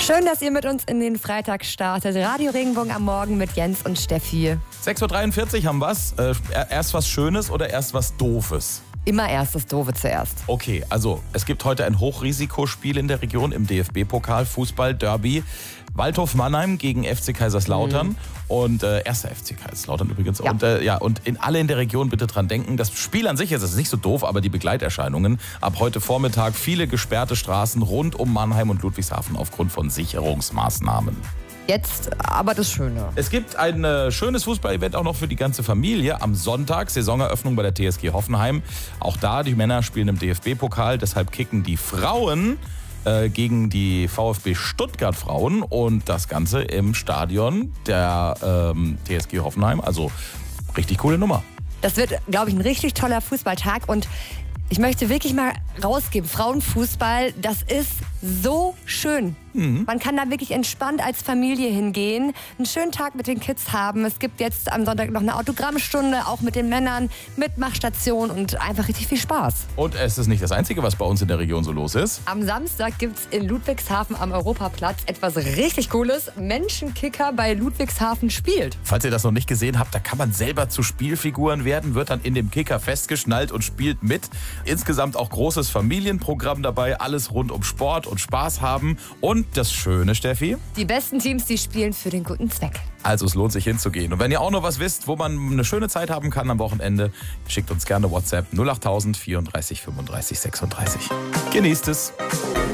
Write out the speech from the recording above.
Schön, dass ihr mit uns in den Freitag startet. Radio Regenbogen am Morgen mit Jens und Steffi. 6.43 Uhr haben wir's. Erst was Schönes oder erst was Doofes? Immer erst das Doofe zuerst. Okay, also es gibt heute ein Hochrisikospiel in der Region im DFB-Pokal, Fußball-Derby. Waldhof Mannheim gegen FC Kaiserslautern und erster FC Kaiserslautern übrigens. Ja. Und alle in der Region bitte dran denken, das Spiel an sich ist nicht so doof, aber die Begleiterscheinungen. Ab heute Vormittag viele gesperrte Straßen rund um Mannheim und Ludwigshafen aufgrund von Sicherungsmaßnahmen. Jetzt aber das Schöne. Es gibt ein schönes Fußball-Event auch noch für die ganze Familie. Am Sonntag Saisoneröffnung bei der TSG Hoffenheim. Auch da, die Männer spielen im DFB-Pokal, deshalb kicken die Frauen gegen die VfB Stuttgart Frauen und das Ganze im Stadion der TSG Hoffenheim. Also richtig coole Nummer. Das wird, glaube ich, ein richtig toller Fußballtag und ich möchte wirklich mal rausgeben, Frauenfußball, das ist so schön. Man kann da wirklich entspannt als Familie hingehen, einen schönen Tag mit den Kids haben. Es gibt jetzt am Sonntag noch eine Autogrammstunde, auch mit den Männern, Mitmachstation und einfach richtig viel Spaß. Und es ist nicht das Einzige, was bei uns in der Region so los ist. Am Samstag gibt es in Ludwigshafen am Europaplatz etwas richtig Cooles. Menschenkicker bei Ludwigshafen spielt. Falls ihr das noch nicht gesehen habt, da kann man selber zu Spielfiguren werden, wird dann in dem Kicker festgeschnallt und spielt mit. Insgesamt auch großes Familienprogramm dabei, alles rund um Sport und Spaß haben. Und das Schöne, Steffi? Die besten Teams, die spielen für den guten Zweck. Also es lohnt sich hinzugehen. Und wenn ihr auch noch was wisst, wo man eine schöne Zeit haben kann am Wochenende, schickt uns gerne WhatsApp 08000 34 35 36. Genießt es.